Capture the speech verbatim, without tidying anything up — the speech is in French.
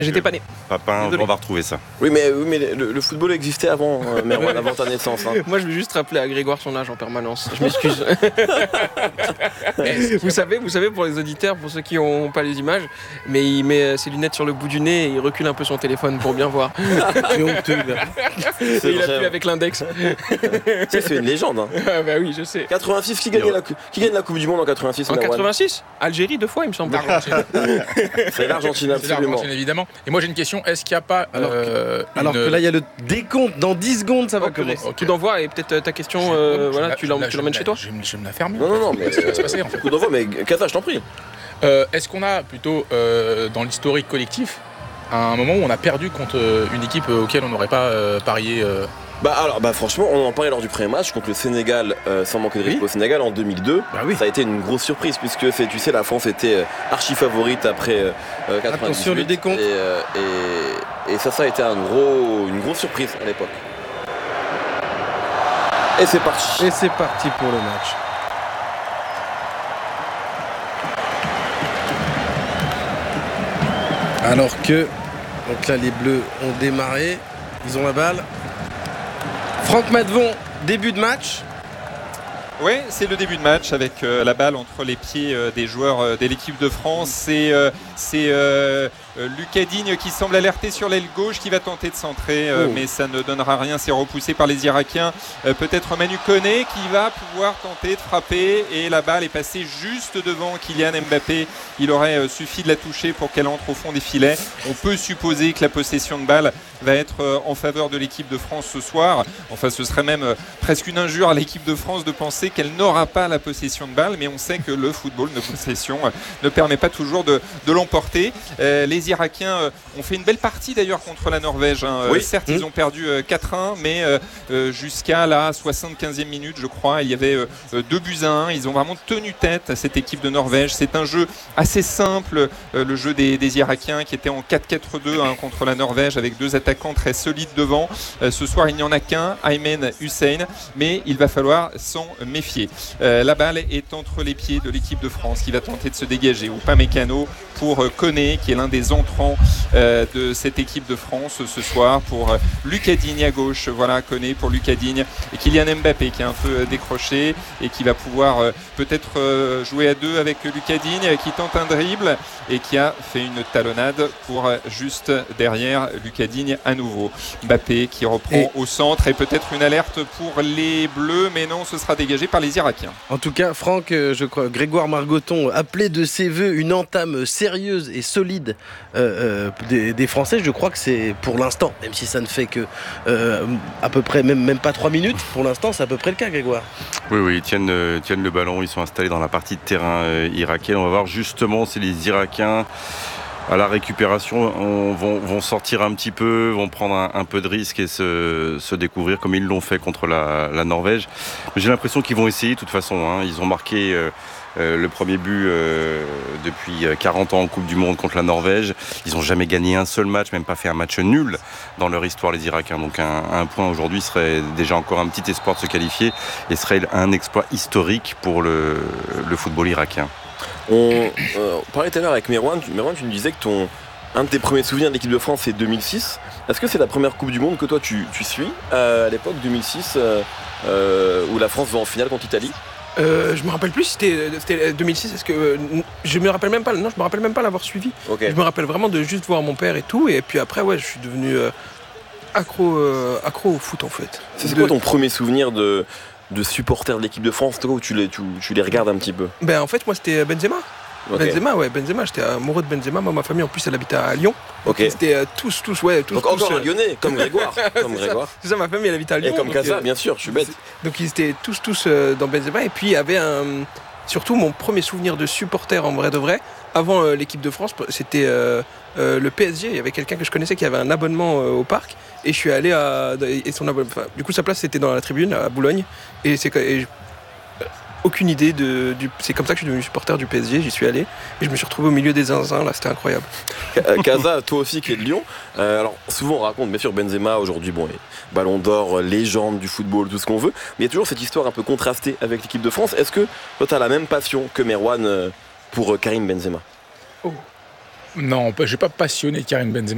J'étais pas né. Papin, Désolé. on va retrouver ça. Oui, mais, oui, mais le, le football existait avant, euh, Merwan, avant ta naissance. Hein. Moi, je veux juste rappeler à Grégoire son âge en permanence. Je m'excuse. vous savez, vous savez, pour les auditeurs, pour ceux qui n'ont pas les images, mais il met ses lunettes sur le bout du nez et il recule un peu son téléphone pour bien voir. C'est honteux, là. Et il appuie avec l'index. C'est une légende. Hein. Ah bah oui, je sais. quatre-vingt-six, qui gagne, la, qui gagne la Coupe du Monde en quatre-vingt-six? En quatre-vingt-six, Algérie deux fois, il me semble. C'est l'Argentine, C'est absolument. l'Argentine, évidemment. Et moi, j'ai une question. Est-ce qu'il n'y a pas. Alors, euh, que, alors une... que là, il y a le décompte. Dans dix secondes, ça va Oh, commencer. okay. Coup d'envoi et peut-être ta question, euh, Je voilà, la- tu je la- l'emmènes je la- chez toi. Je vais me- je vais me la fermer. Non, non, non, mais. Qu'est-ce qui va se passer en fait? Coup d'envoi, mais Kaza, je t'en prie. Euh, Est-ce qu'on a plutôt, euh, dans l'historique collectif, un moment où on a perdu contre euh, une équipe euh, auquel on n'aurait pas euh, parié euh... Bah alors bah franchement on en parlait lors du premier match contre le Sénégal, euh, sans manquer de respect Oui. au Sénégal en deux mille deux. Bah oui. Ça a été une grosse surprise puisque c'est, tu sais, la France était euh, archi favorite après euh, quatre-vingt-dix-huit. Attention, le décompte. Et, euh, et, et ça ça a été un gros, une grosse surprise à l'époque. Et c'est parti. Et c'est parti pour le match. Alors que, donc là, les Bleus ont démarré. Ils ont la balle. Franck Madvon, début de match. Oui, c'est le début de match avec euh, la balle entre les pieds euh, des joueurs euh, de l'équipe de France. C'est euh, c'est euh, euh, Lucas Digne qui semble alerter sur l'aile gauche, qui va tenter de centrer, euh, Oh. mais ça ne donnera rien. C'est repoussé par les Irakiens. Euh, peut-être Manu Koné qui va pouvoir tenter de frapper, et la balle est passée juste devant Kylian Mbappé. Il aurait euh, suffi de la toucher pour qu'elle entre au fond des filets. On peut supposer que la possession de balle va être euh, en faveur de l'équipe de France ce soir. Enfin, ce serait même euh, presque une injure à l'équipe de France de penser qu'elle n'aura pas la possession de balle, mais on sait que le football de possession euh, ne permet pas toujours de, de l'emporter. Euh, les Irakiens euh, ont fait une belle partie d'ailleurs contre la Norvège. Hein. Oui. Euh, certes, Mmh. ils ont perdu euh, quatre un, mais euh, euh, jusqu'à la soixante-quinzième minute, je crois, il y avait euh, deux buts à un. Ils ont vraiment tenu tête à cette équipe de Norvège. C'est un jeu assez simple, euh, le jeu des, des Irakiens qui était en quatre quatre deux hein, contre la Norvège, avec deux attaquants très solides devant. Euh, ce soir, il n'y en a qu'un, Aymen Hussein, mais il va falloir s'en méfier. Euh, la balle est entre les pieds de l'équipe de France qui va tenter de se dégager. Upamecano pour euh, Koné, qui est l'un des entrants euh, de cette équipe de France ce soir, pour euh, Lucas Digne à gauche. Voilà, Koné pour Lucas Digne, et Kylian Mbappé qui est un peu euh, décroché et qui va pouvoir euh, peut-être euh, jouer à deux avec Lucas Digne, euh, qui tente un dribble et qui a fait une talonnade pour euh, juste derrière Lucas Digne à nouveau. Mbappé qui reprend Et- au centre, et peut-être une alerte pour les Bleus, mais non, ce sera dégagé par les Irakiens. En tout cas, Franck, euh, je crois, Grégoire Margoton appelait de ses voeux une entame sérieuse et solide euh, euh, des, des Français. Je crois que c'est pour l'instant, même si ça ne fait que euh, à peu près, même, même pas trois minutes, pour l'instant, c'est à peu près le cas, Grégoire. Oui, oui, ils tiennent, euh, tiennent le ballon, ils sont installés dans la partie de terrain euh, irakienne. On va voir justement si les Irakiens, à la récupération, on, vont, vont sortir un petit peu, vont prendre un, un peu de risque et se, se découvrir comme ils l'ont fait contre la, la Norvège. Mais j'ai l'impression qu'ils vont essayer de toute façon. Hein. Ils ont marqué euh, euh, le premier but euh, depuis quarante ans en Coupe du Monde contre la Norvège. Ils n'ont jamais gagné un seul match, même pas fait un match nul dans leur histoire, les Irakiens. Donc un, un point aujourd'hui serait déjà encore un petit espoir de se qualifier et serait un exploit historique pour le, le football irakien. On, euh, on parlait tout à l'heure avec Merwan. Tu, Merwan, tu nous disais que ton, un de tes premiers souvenirs de l'équipe de France, c'est deux mille six. Est-ce que c'est la première Coupe du Monde que toi tu, tu suis euh, à l'époque deux mille six, euh, euh, où la France va en finale contre l'Italie? Euh, je me rappelle plus si c'était, c'était deux mille six. Est-ce que euh, je me rappelle même pas. Non, je me rappelle même pas l'avoir suivi. Ok. Je me rappelle vraiment de juste voir mon père et tout. Et puis après, ouais, je suis devenu euh, accro, euh, accro au foot en fait. C'est, c'est De- quoi ton premier souvenir de, de supporter de l'équipe de France, toi, où tu les, tu, tu les regardes un petit peu? Ben en fait, moi c'était Benzema. Ok. Benzema, ouais, Benzema. J'étais amoureux de Benzema. Moi, ma famille en plus, elle habitait à Lyon. Ok. C'était euh, tous, tous, ouais, tous. Donc tous, encore euh, un Lyonnais, comme Grégoire. comme c'est, ça, Grégoire. c'est ça, ma famille, elle habitait à Lyon. Et comme donc, Kaza, euh, bien sûr, je suis bête. Donc ils étaient tous, tous euh, dans Benzema. Et puis il y avait un. Surtout mon premier souvenir de supporter en vrai de vrai, avant euh, l'équipe de France, c'était euh, euh, le P S G. Il y avait quelqu'un que je connaissais qui avait un abonnement euh, au parc. Et je suis allé à. Et son abonnement, enfin, du coup, sa place c'était dans la tribune à Boulogne. Et c'est. Et je- aucune idée de. Du, c'est comme ça que je suis devenu supporter du P S G. J'y suis allé. Et je me suis retrouvé au milieu des zinzins. Là, c'était incroyable. Euh, Kaza, toi aussi qui es de Lyon. Euh, alors souvent on raconte, bien sûr, Benzema aujourd'hui, bon, est Ballon d'Or, euh, légende du football, tout ce qu'on veut. Mais il y a toujours cette histoire un peu contrastée avec l'équipe de France. Est-ce que toi tu as la même passion que Merwan euh, pour euh, Karim Benzema? Non, je ne vais pas passionné Karim Benzema.